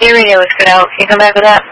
Your radio was cut out. Can you come back with that?